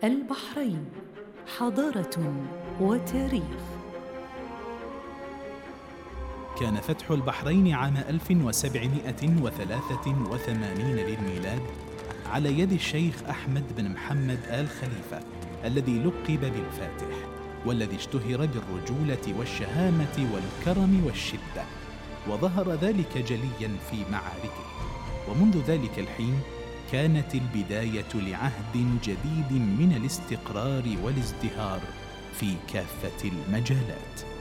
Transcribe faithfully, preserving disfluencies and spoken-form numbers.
البحرين حضارة وتاريخ. كان فتح البحرين عام ألف وسبعمائة وثلاثة وثمانين للميلاد على يد الشيخ أحمد بن محمد آل خليفة الذي لقب بالفاتح، والذي اشتهر بالرجولة والشهامة والكرم والشدة، وظهر ذلك جلياً في معاركه. ومنذ ذلك الحين كانت البداية لعهد جديد من الاستقرار والازدهار في كافة المجالات.